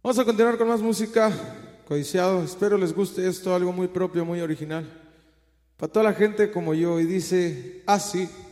Vamos a continuar con más música, codiciado. Espero les guste esto, algo muy propio, muy original. Para toda la gente como yo, y dice así.